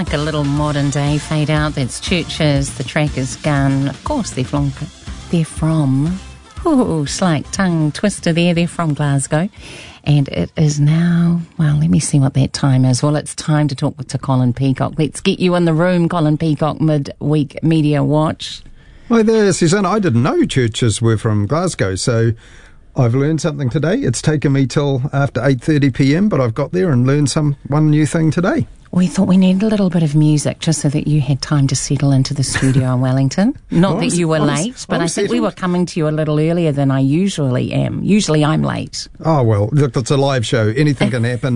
like a little modern day fade out. That's Churches, the track is Gun. Of course, they're from slight tongue twister there. They're from Glasgow. And it is now, well, let me see what that time is. Well, it's time to talk to Colin Peacock. Let's get you in the room, Colin Peacock, Midweek Media Watch. Hi there, Susanna. I didn't know Churches were from Glasgow, so I've learned something today. It's taken me till after 8:30 p.m, but I've got there and learned one new thing today. We thought we needed a little bit of music just so that you had time to settle into the studio in Wellington. Not that you were late, but I think we were coming to you a little earlier than I usually am. Usually I'm late. Oh, well, look, it's a live show. Anything can happen.